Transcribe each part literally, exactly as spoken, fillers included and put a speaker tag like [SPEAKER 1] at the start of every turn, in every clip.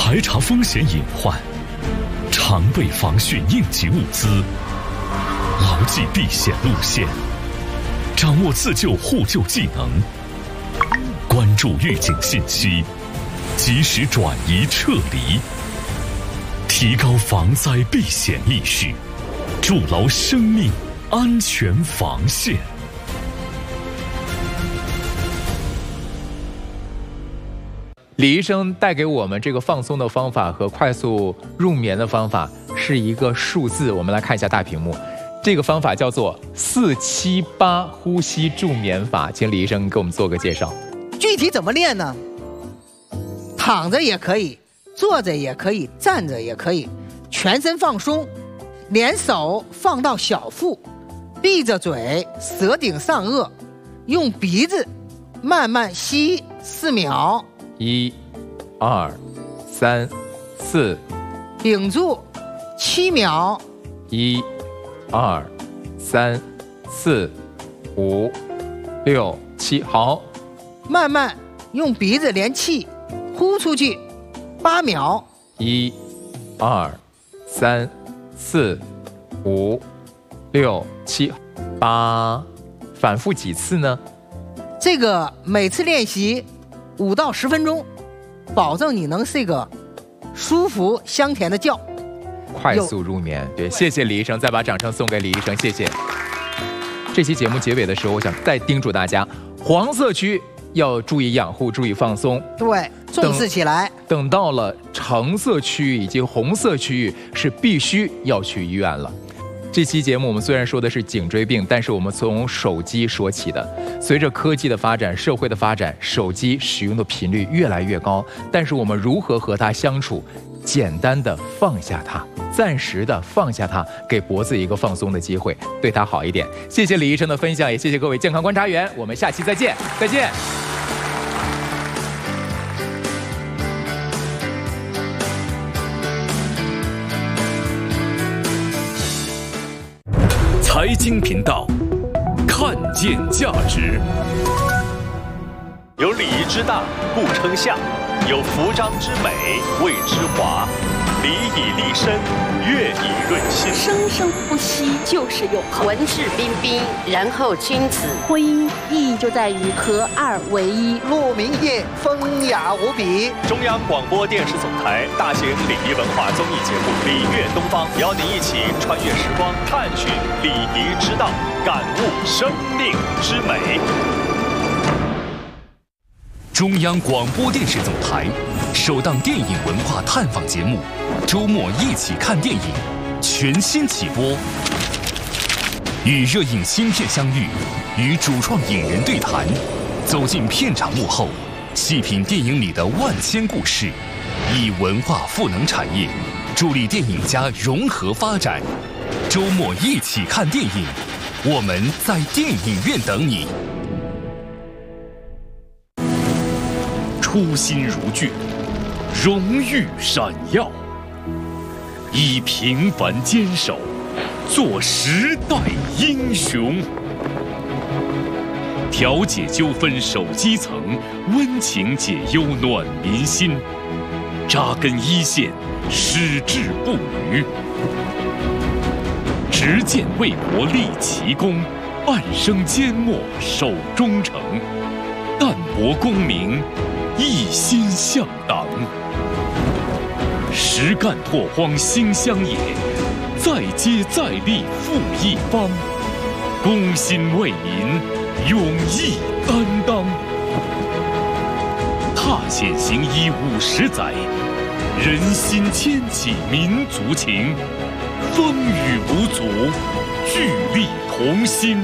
[SPEAKER 1] 排查风险隐患，常备防汛应急物资，牢记避险路线，掌握自救互救技能，关注预警信息，及时转移撤离，提高防灾避险意识，筑牢生命安全防线。
[SPEAKER 2] 李医生带给我们这个放松的方法和快速入眠的方法是一个数字，我们来看一下大屏幕。这个方法叫做四七八呼吸助眠法，请李医生给我们做个介绍。
[SPEAKER 3] 具体怎么练呢？躺着也可以，坐着也可以，站着也可以，全身放松，连手放到小腹，闭着嘴，舌顶上颚，用鼻子慢慢吸四秒。
[SPEAKER 2] 一、二、三、四，
[SPEAKER 3] 屏住七秒。
[SPEAKER 2] 一、二、三、四、五、六、七，好。
[SPEAKER 3] 慢慢用鼻子连气，呼出去，八秒。
[SPEAKER 2] 一、二、三、四、五、六、七、八，反复几次呢？
[SPEAKER 3] 这个每次练习五到十分钟，保证你能睡个舒服香甜的觉，
[SPEAKER 2] 快速入眠。对，谢谢李医生，再把掌声送给李医生，谢谢。这期节目结尾的时候，我想再叮嘱大家，黄色区要注意养护，注意放松。
[SPEAKER 3] 对，重视起来。
[SPEAKER 2] 等, 等到了橙色区域以及红色区域，是必须要去医院了。这期节目我们虽然说的是颈椎病，但是我们从手机说起的。随着科技的发展，社会的发展，手机使用的频率越来越高，但是我们如何和它相处？简单的放下它，暂时的放下它，给脖子一个放松的机会，对它好一点。谢谢李医生的分享，也谢谢各位健康观察员，我们下期再见，再见。
[SPEAKER 1] 财经频道，看见价值。
[SPEAKER 4] 有礼仪之大，故称相；有服装之美，谓之华。礼以立身，乐以润心。
[SPEAKER 5] 生生不息就是永恒。
[SPEAKER 6] 文质彬彬，然后君子。
[SPEAKER 5] 婚姻意义就在于合二为一。
[SPEAKER 3] 鹿鸣夜，风雅无比。
[SPEAKER 4] 中央广播电视总台大型礼仪文化综艺节目《礼乐东方》，邀您一起穿越时光，探寻礼仪之道，感悟生命之美。
[SPEAKER 1] 中央广播电视总台首档电影文化探访节目《周末一起看电影》全新起播，与热映新片相遇，与主创影人对谈，走进片场幕后，细品电影里的万千故事，以文化赋能产业，助力电影家融合发展。周末一起看电影，我们在电影院等你。初心如炬，荣誉闪耀，以平凡坚守，做时代英雄。调解纠纷守基层，温情解忧暖民心，扎根一线，矢志不渝。执剑为国立奇功，半生缄默守忠诚，淡泊功名，一心向党。实干拓荒兴乡野，再接再厉复一方。公心为民，勇毅担当。踏险行医五十载，人心牵起民族情。风雨无阻，聚力同心。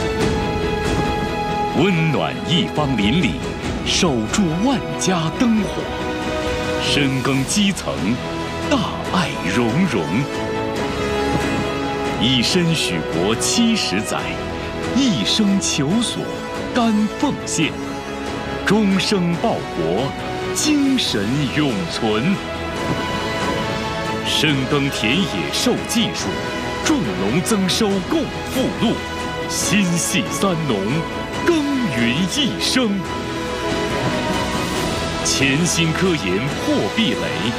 [SPEAKER 1] 温暖一方邻里，守住万家灯火。深耕基层，大爱融融。以身许国七十载，一生求索甘奉献。终生报国，精神永存。深耕田野授技术，种农增收共富禄。心系三农，耕耘一生。潜心科研破壁垒，